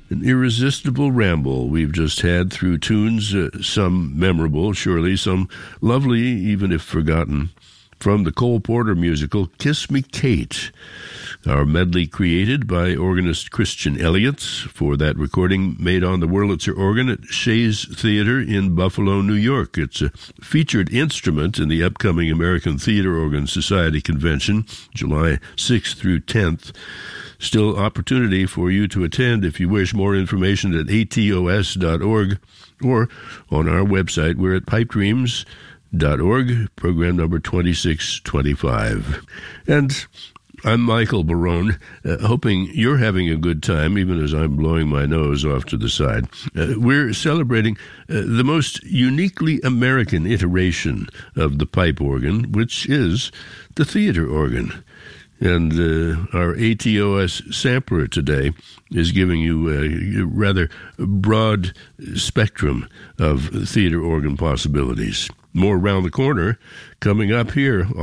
An irresistible ramble we've just had through tunes, some memorable, surely, some lovely, even if forgotten, from the Cole Porter musical Kiss Me Kate. Our medley created by organist Christian Elliott for that recording made on the Wurlitzer organ at Shays Theater in Buffalo, New York. It's a featured instrument in the upcoming American Theater Organ Society Convention, July 6th through 10th. Still opportunity for you to attend if you wish. More information at atos.org or on our website. We're at pipedreams.org, program number 2625. And I'm Michael Barone, hoping you're having a good time, even as I'm blowing my nose off to the side. We're celebrating the most uniquely American iteration of the pipe organ, which is the theater organ. And our ATOS sampler today is giving you a rather broad spectrum of theater organ possibilities. More around the corner coming up here